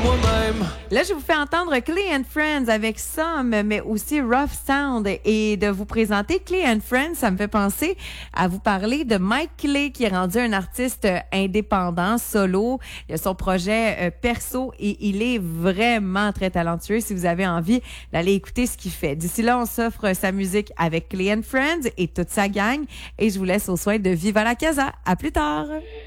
moi-même. Là, je vous fais entendre Clay and Friends avec Some, mais aussi Rough Sound. Et de vous présenter Clay and Friends, ça me fait penser à vous parler de Mike Clay, qui est rendu un artiste indépendant, solo. Il a son projet perso et il est vraiment très talentueux. Si vous avez envie d'aller écouter ce qu'il fait. D'ici là, on s'offre sa musique avec Clay and Friends et toute sa gang. Et je vous laisse au soin de Viva la Casa. À plus tard!